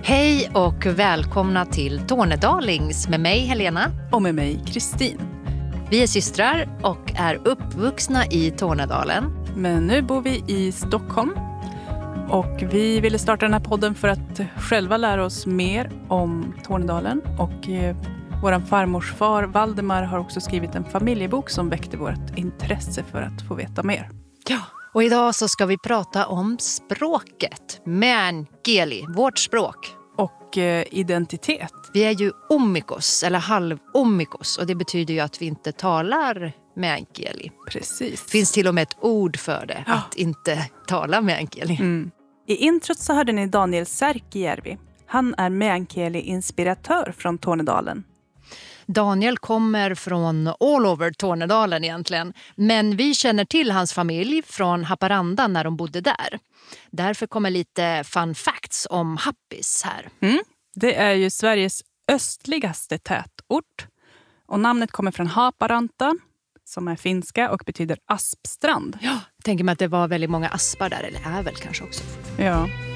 Hej och välkomna till Tornedalings med mig Helena. Och med mig Kristin. Vi är systrar och är uppvuxna i Tornedalen. Men nu bor vi i Stockholm. Och vi ville starta den här podden för att själva lära oss mer om Tornedalen. Och våran farmors far Valdemar har också skrivit en familjebok som väckte vårt intresse för att få veta mer. Ja, och idag så ska vi prata om språket. Meänkieli, vårt språk. Och identitet. Vi är ju omikos eller halv-omikos och det betyder ju att vi inte talar meänkieli. Precis. Det finns till och med ett ord för det, att inte tala meänkieli. Mm. I introt så hörde ni Daniel Särkijärvi. Han är meänkieli-inspiratör från Tornedalen. Daniel kommer från all over Tornedalen egentligen. Men vi känner till hans familj från Haparanda när de bodde där. Därför kommer lite fun facts om Happis här. Det är ju Sveriges östligaste tätort. Och namnet kommer från Haparanta som är finska och betyder aspstrand. Ja, jag tänker mig att det var väldigt många aspar där, eller är väl kanske också. Ja,